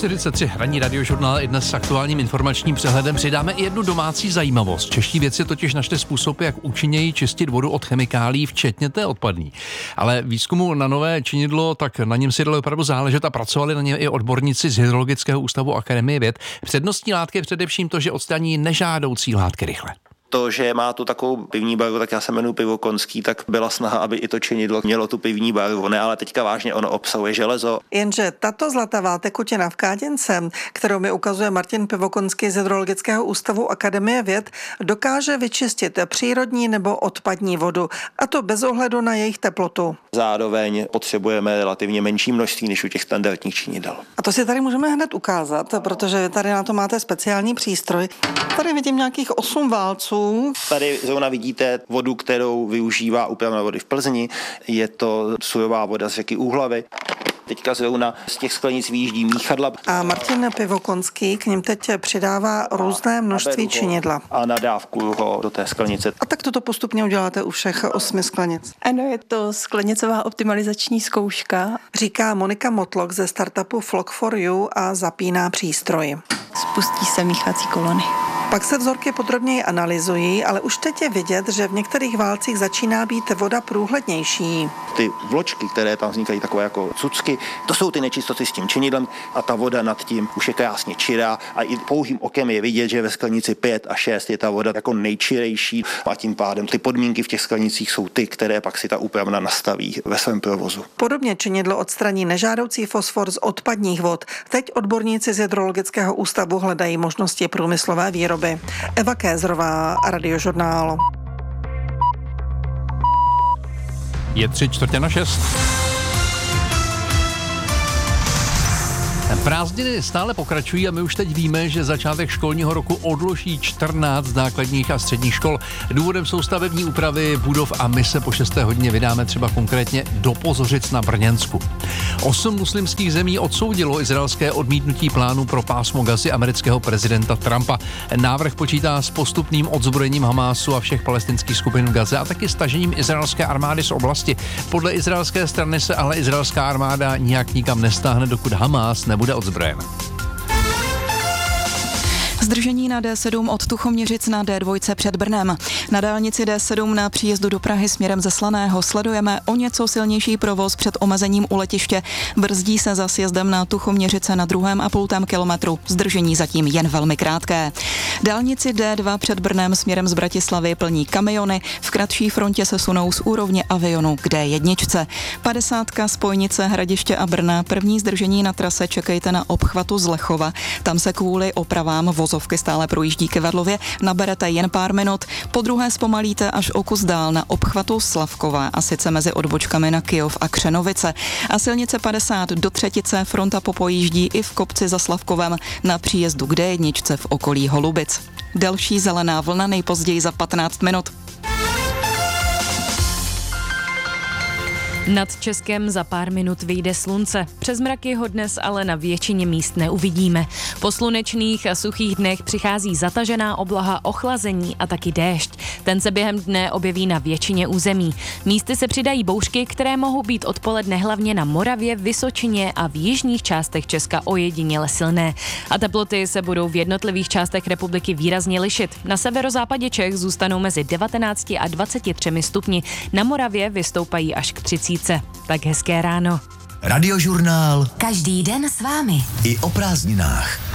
7:43, ranní radiožurnál i dnes s aktuálním informačním přehledem přidáme i jednu domácí zajímavost. Čeští vědci totiž našli způsob, jak účinněji čistit vodu od chemikálií, včetně té odpadní. Ale výzkumu na nové činidlo, tak na něm si dalo opravdu záležet a pracovali na něm i odborníci z Hydrologického ústavu Akademie věd. Přednostní látky je především to, že odstraní nežádoucí látky rychle. To, že má tu takovou pivní barvu, tak já se jmenuji Pivokonský, tak byla snaha, aby i to činidlo mělo tu pivní barvu. Ne, ale teďka vážně ono obsahuje železo. Jenže tato zlatavá tekutina v káděnce, kterou mi ukazuje Martin Pivokonský z Hydrologického ústavu Akademie věd, dokáže vyčistit přírodní nebo odpadní vodu, a to bez ohledu na jejich teplotu. Zároveň potřebujeme relativně menší množství než u těch standardních činidel. A to si tady můžeme hned ukázat, protože tady na to máte speciální přístroj. Tady vidím nějakých 8 válců. Tady zrovna vidíte vodu, kterou využívá úpravna vody v Plzni. Je to surová voda z řeky Úhlavy. Teďka zrovna z těch sklenic vyjíždí míchadla. A Martin Pivokonský k nim teď přidává různé množství činidla. A nadávkuju ho do té sklenice. A tak toto postupně uděláte u všech 8 sklenic. Ano, je to sklenicová optimalizační zkouška. Říká Monika Motlok ze startupu Flock4U a zapíná přístroj. Spustí se míchací kolony. Pak se vzorky podrobněji analyzují, ale už teď je vidět, že v některých válcích začíná být voda průhlednější. Ty vločky, které tam vznikají takové jako cucky, to jsou ty nečistoty s tím činidlem a ta voda nad tím už je krásně čirá a i pouhým okem je vidět, že ve sklenici 5 a 6 je ta voda jako nejčirejší a tím pádem ty podmínky v těch sklenicích jsou ty, které pak si ta úpravna nastaví ve svém provozu. Podobně činidlo odstraní nežádoucí fosfor z odpadních vod. Teď odborníci z Hydrologického ústavu hledají možnosti průmyslové výroby. Eva Kézrová, Radiožurnál. Je 5:45. Prázdniny stále pokračují a my už teď víme, že začátek školního roku odloží 14 základních a středních škol. Důvodem jsou stavební úpravy budov a my se po 6. hodině vydáme třeba konkrétně do Pozořic na Brněnsku. 8 muslimských zemí odsoudilo izraelské odmítnutí plánu pro pásmo Gazy amerického prezidenta Trumpa. Návrh počítá s postupným odzbrojením Hamásu a všech palestinských skupin v Gaze a taky stažením izraelské armády z oblasti. Podle izraelské strany se ale izraelská armáda nijak nikam nestáhne, dokud Hamás nebude odzbrojen. Zdržení na D7 od Tuchoměřic na D2 před Brnem. Na dálnici D7 na příjezdu do Prahy směrem ze Slaného sledujeme o něco silnější provoz před omezením u letiště. Brzdí se za sjezdem na Tuchoměřice na 2,5 kilometru. Zdržení zatím jen velmi krátké. Dálnici D2 před Brnem směrem z Bratislavy plní kamiony. V kratší frontě se sunou z úrovně Avionu k D1. 50 spojnice Hradiště a Brna. První zdržení na trase čekejte na obchvatu z Lechova. Tam se kvůli opravám vozovky stále projíždí ke Vedlově, naberete jen pár minut, po druhé zpomalíte až o kus dál na obchvatu Slavkova a sice mezi odbočkami na Kyjov a Křenovice. A silnice 50 do Třetice fronta popojíždí i v kopci za Slavkovem na příjezdu k D1 v okolí Holubic. Další zelená vlna nejpozději za 15 minut. Nad Českem za pár minut vyjde slunce. Přes mraky ho dnes ale na většině míst neuvidíme. Po slunečných a suchých dnech přichází zatažená obloha, ochlazení a taky déšť. Ten se během dne objeví na většině území. Místy se přidají bouřky, které mohou být odpoledne hlavně na Moravě, Vysočině a v jižních částech Česka ojediněle silné. A teploty se budou v jednotlivých částech republiky výrazně lišit. Na severozápadě Čech zůstanou mezi 19 a 23 stupni. Na Moravě vystoupají až k 30. Tak hezké ráno. Radiožurnál. Každý den s vámi. I o prázdninách.